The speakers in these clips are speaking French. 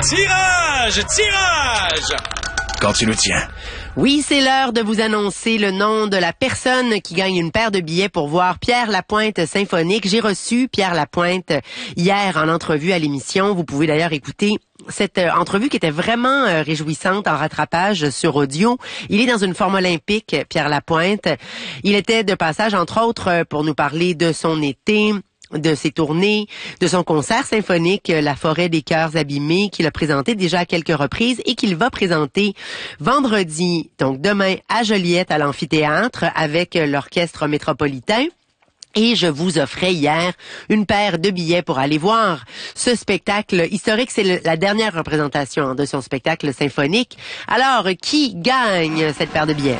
Tirage! Quand tu le tiens. Oui, c'est l'heure de vous annoncer le nom de la personne qui gagne une paire de billets pour voir Pierre Lapointe symphonique. J'ai reçu Pierre Lapointe hier en entrevue à l'émission. Vous pouvez d'ailleurs écouter cette entrevue qui était vraiment réjouissante en rattrapage sur audio. Il est dans une forme olympique, Pierre Lapointe. Il était de passage, entre autres, pour nous parler de son été, de ses tournées, de son concert symphonique La Forêt des Cœurs Abîmés qu'il a présenté déjà à quelques reprises et qu'il va présenter vendredi, donc demain à Joliette à l'amphithéâtre avec l'orchestre métropolitain. Et je vous offrais hier une paire de billets pour aller voir ce spectacle historique. C'est la dernière représentation de son spectacle symphonique. Alors, qui gagne cette paire de billets?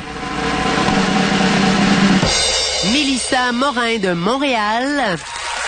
Mélissa Morin de Montréal.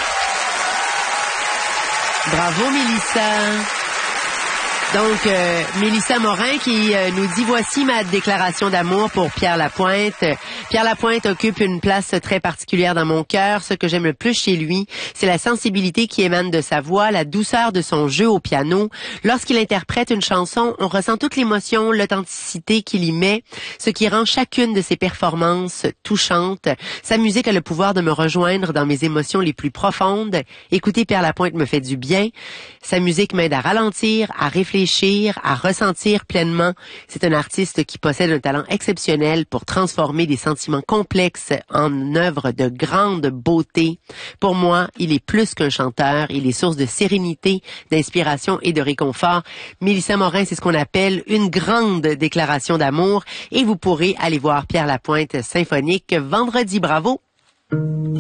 Bravo, Mélissa. Donc, Mélissa Morin qui nous dit « Voici ma déclaration d'amour pour Pierre Lapointe. Pierre Lapointe occupe une place très particulière dans mon cœur. Ce que j'aime le plus chez lui, c'est la sensibilité qui émane de sa voix, la douceur de son jeu au piano. Lorsqu'il interprète une chanson, on ressent toute l'émotion, l'authenticité qu'il y met, ce qui rend chacune de ses performances touchantes. Sa musique a le pouvoir de me rejoindre dans mes émotions les plus profondes. Écouter Pierre Lapointe me fait du bien. Sa musique m'aide à ralentir, à réfléchir, à ressentir pleinement. C'est un artiste qui possède un talent exceptionnel pour transformer des sentiments complexes en œuvres de grande beauté. Pour moi, il est plus qu'un chanteur. Il est source de sérénité, d'inspiration et de réconfort. Mélissa Morin, c'est ce qu'on appelle une grande déclaration d'amour. Et vous pourrez aller voir Pierre Lapointe symphonique vendredi. Bravo!